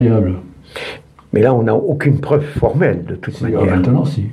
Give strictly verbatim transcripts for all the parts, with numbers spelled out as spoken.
Mais là, on n'a aucune preuve formelle, de toute si, manière. Maintenant, si.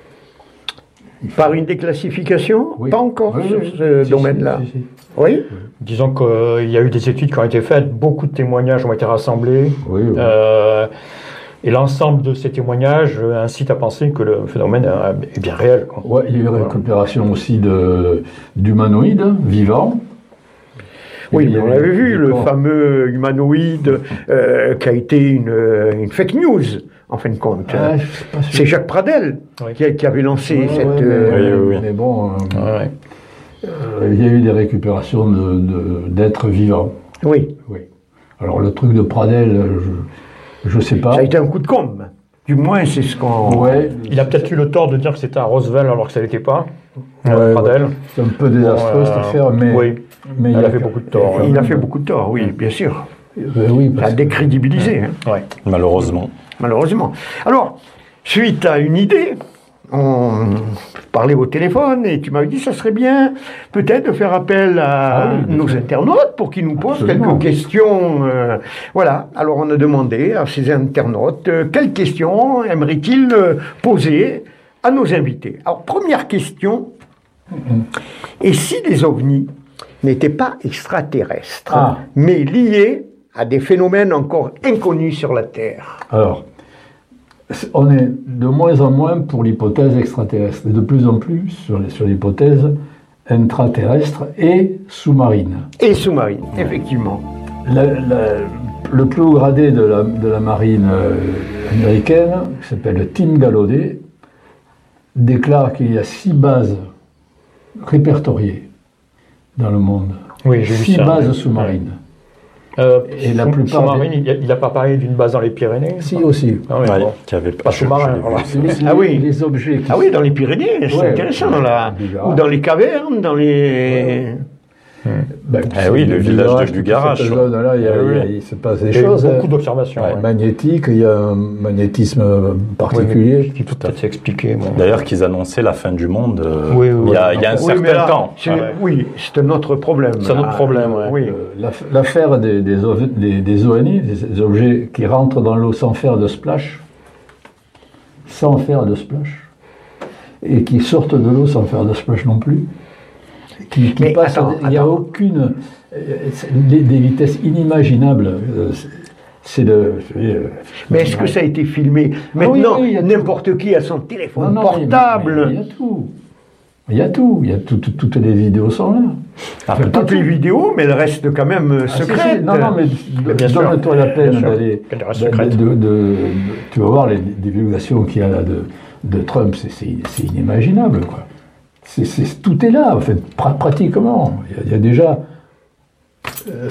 Par une déclassification? Oui. Pas encore Oui, sur oui, ce si, domaine-là. si, si, si. Oui. Disons qu'il euh, y a eu des études qui ont été faites, beaucoup de témoignages ont été rassemblés. Oui, oui. Euh, et l'ensemble de ces témoignages euh, incite à penser que le phénomène euh, est bien réel. Quoi. Ouais, il y a eu Voilà. récupération aussi de, d'humanoïdes vivants. Oui, Et mais il y on a l'avait eu vu, des le corps. fameux humanoïde euh, qui a été une, une fake news, en fin de compte. Ah, je suis pas sûr. C'est Jacques Pradel Oui. qui, a, qui avait lancé Ouais, cette... ouais, mais, euh, Oui, oui, oui. mais bon, euh, Ouais, ouais. euh, il y a eu des récupérations de, de- d'êtres vivants. Oui, Oui. Alors le truc de Pradel, je ne sais pas. ça a été un coup de com'. Du moins, c'est ce qu'on... Ouais, Il a peut-être eu le tort de dire que c'était à Roosevelt alors que ça n'était pas. Ouais, euh, Pradel. c'est un peu désastreux Bon, cette euh, affaire, mais, oui. mais Il y a fait beaucoup de tort, quand Il a même- fait beaucoup de tort, oui, bien sûr. Ben oui, Ça parce a que- décrédibilisé, hein, Ouais. Malheureusement. malheureusement. Alors, suite à une idée, on parlait au téléphone et tu m'avais dit ça serait bien peut-être de faire appel à Ah oui, bien nos sûr. internautes pour qu'ils nous posent Absolument. quelques questions. euh, voilà, alors on a demandé à ces internautes euh, quelles questions aimeraient-ils euh, poser à nos invités. Alors, première question, et si les ovnis n'étaient pas extraterrestres, Ah. mais liés à des phénomènes encore inconnus sur la Terre? Alors, c'est- on est de moins en moins pour l'hypothèse extraterrestre, et de plus en plus sur, les- sur l'hypothèse intraterrestre et sous-marine. Et sous-marine, effectivement. La- la- le plus haut gradé de la, de la marine euh, américaine, qui s'appelle Tim Gallaudet, déclare qu'il y a six bases répertoriées dans le monde. Oui, j'ai vu Six ça. bases Ouais. sous-marines. Euh, Et la sous- plupart sous-marine, des- il n'a pas parlé d'une base dans les Pyrénées? Si aussi. Ah oui, Ouais, bon. qui avait Pas je- sous-marin, je l'ai vu. voilà. Les, Ah oui. les objets qui Ah oui, dans les Pyrénées, c'est Ouais. intéressant, là. Bizarre. Ou dans les cavernes, dans les... Ben, Eh oui, le village de toute Lugarache. cette zone-là, il, y a- Eh il y a- oui. il se passe des Il y a eu choses. beaucoup hein. d'observations. Ouais, ouais. magnétique, il y a un magnétisme particulier. Qui peut peut-être s'expliquer. Bon. D'ailleurs, qu'ils annonçaient la fin du monde euh, Oui, oui, il, y a, oui. il y a un Oui, certain mais là, temps. c'est- Ah ouais. Oui, c'est un autre problème. C'est un autre là. problème, ouais. Oui. Euh, l'aff- L'affaire des, des, ov- des, des O N I, des, des objets qui rentrent dans l'eau sans faire de splash, sans faire de splash, et qui sortent de l'eau sans faire de splash non plus, qui, qui Mais passent, attends, il n'y a attends. aucune, euh, c'est des, des vitesses inimaginables. euh, c'est- C'est le. euh, Mais est-ce que ça a été filmé? Ah oui, Maintenant, oui, il y a tout. n'importe qui a son téléphone Non, non, mais- portable. mais Il y a tout. Il y a tout. Il y a tout- tout- toutes les vidéos sont là. Enfin, pas Toutes les tout. vidéos, mais elles restent quand même euh, Ah, si, secrètes. si. Non, non, mais Mais bien sûr. donne-toi la peine Bien sûr. d'aller. Qu'elles restent de- secrètes. de- de- de- tu vas voir les divulgations qu'il y a là de, de Trump, c'est- c'est c'est inimaginable, quoi. C'est- c'est- tout est là, en fait, pra- pratiquement. Il y a, il y a déjà. euh,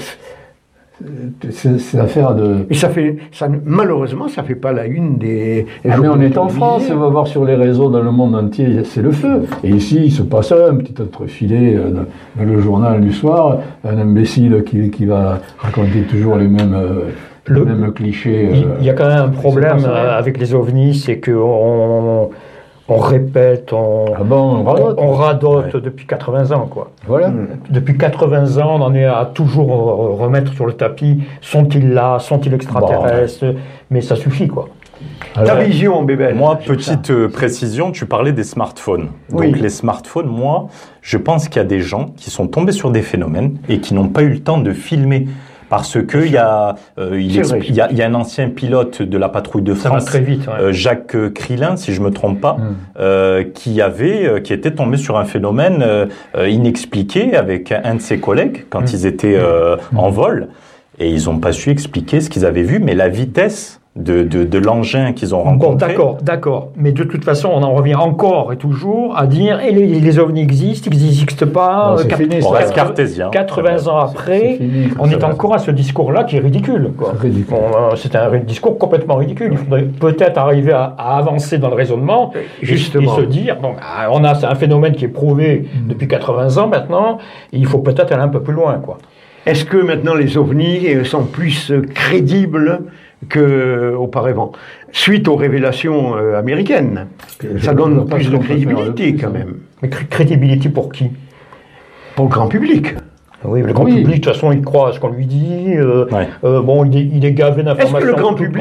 c'est c'est l'affaire de. Et ça fait, ça, malheureusement, ça fait pas la une des. des Ah, mais on journaux est en France, télévisés. on va voir sur les réseaux dans le monde entier, c'est le feu. Et ici, il se passe un petit entrefilé euh, dans, dans le journal du soir, un imbécile qui, qui va raconter toujours les mêmes, euh, Le- les mêmes clichés. Il euh. il y a quand même un problème pas ça. euh, avec les ovnis, c'est qu'on on répète, on, Ah bon, on radote. on radote depuis quatre-vingts ans, quoi. Voilà. Depuis quatre-vingts ans, on en est à toujours re- remettre sur le tapis, sont-ils là, sont-ils extraterrestres, mais ça suffit, quoi. Ta Alors, vision, bébé. Moi, petite euh, précision, tu parlais des smartphones. Oui. Donc les smartphones, moi, je pense qu'il y a des gens qui sont tombés sur des phénomènes et qui n'ont pas eu le temps de filmer. Parce que il y, a, euh, il, C'est expli- vrai. il y, a, il y a un ancien pilote de la patrouille de Ça va France, très vite, ouais. euh, Jacques euh, Krillin, si je me trompe pas, Mm. euh, qui avait, euh, qui était tombé sur un phénomène euh, euh, inexpliqué avec un de ses collègues quand Mm. ils étaient euh, en vol, et ils n'ont pas su expliquer ce qu'ils avaient vu, mais la vitesse de, de, de l'engin qu'ils ont Bon, rencontré. d'accord, d'accord. Mais de toute façon, on en revient encore et toujours à dire et les, les ovnis existent, ils n'existent pas. Non, c'est quatre- fini, On ça. reste cartésien. quatre-vingts ans après, c'est fini, on ça est va. encore à ce discours-là qui est ridicule, quoi. C'est ridicule. Bon, euh, c'est un ri- discours complètement ridicule. Il faudrait peut-être arriver à, à avancer dans le raisonnement et- Justement. et, se dire bon, ah, on a c'est un phénomène qui est prouvé depuis quatre-vingts ans maintenant. Et il faut peut-être aller un peu plus loin, quoi. Est-ce que maintenant les ovnis euh, sont plus euh, crédibles qu'auparavant? Suite aux révélations euh, américaines, ça je donne vois pas plus ce de qu'on peut faire crédibilité de plus, quand hein. même. Mais cré- crédibilité pour qui? Pour le grand public. Oui, mais le grand Oui. public, de toute façon, il croit à ce qu'on lui dit. euh, Ouais. euh, bon, il est, il est gavé Est-ce d'informations. que le grand tout public